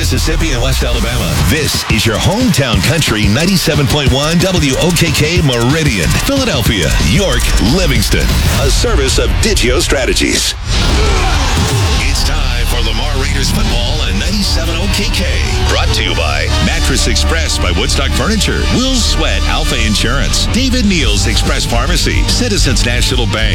Mississippi, and West Alabama. This is your hometown country 97.1 WOKK Meridian, Philadelphia, York, Livingston. A service of Digio Strategies. It's time for Lamar Raiders football on 97 OKK. Brought to you by Mattress Express by Woodstock Furniture, Will Sweat Alpha Insurance, David Neal's Express Pharmacy, Citizens National Bank.